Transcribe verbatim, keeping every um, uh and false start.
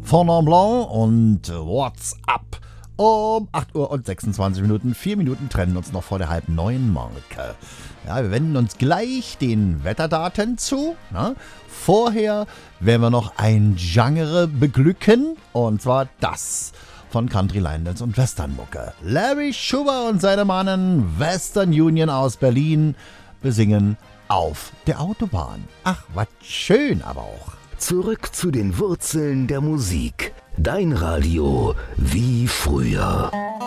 Fondant Blanc und What's Up. Um acht Uhr und sechsundzwanzig Minuten, vier Minuten trennen uns noch vor der halb neuen Marke. Ja, wir wenden uns gleich den Wetterdaten zu. Na? Vorher werden wir noch ein Genre beglücken, und zwar das von Country Line Dance und Westernmucke. Larry Schuber und seine Mannen Western Union aus Berlin besingen Auf der Autobahn. Ach, was schön aber auch. Zurück zu den Wurzeln der Musik. Dein Radio wie früher.